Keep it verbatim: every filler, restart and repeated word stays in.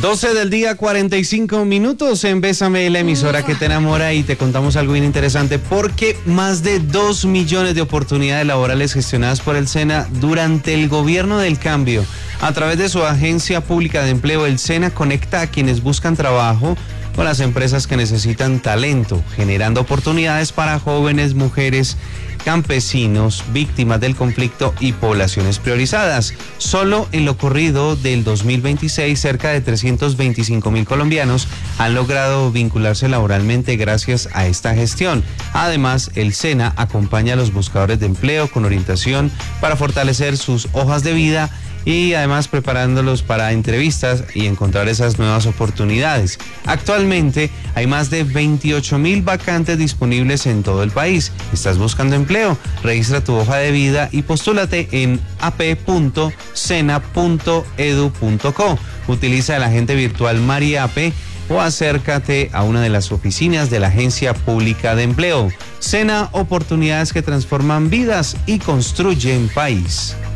doce del día, cuarenta y cinco minutos en Bésame, la emisora que te enamora, y te contamos algo bien interesante porque más de dos millones de oportunidades laborales gestionadas por el SENA durante el gobierno del cambio. A través de su agencia pública de empleo, el SENA conecta a quienes buscan trabajo con las empresas que necesitan talento, generando oportunidades para jóvenes, mujeres, campesinos, víctimas del conflicto y poblaciones priorizadas. Solo en lo corrido del dos mil veintiséis, cerca de trescientos veinticinco mil colombianos han logrado vincularse laboralmente gracias a esta gestión. Además, el SENA acompaña a los buscadores de empleo con orientación para fortalecer sus hojas de vida y además preparándolos para entrevistas y encontrar esas nuevas oportunidades. Actualmente hay más de veintiocho mil vacantes disponibles en todo el país. ¿Estás buscando empleo? Registra tu hoja de vida y postúlate en a p punto sena punto edu punto co. Utiliza el agente virtual MariApe o acércate a una de las oficinas de la Agencia Pública de Empleo. SENA, oportunidades que transforman vidas y construyen país.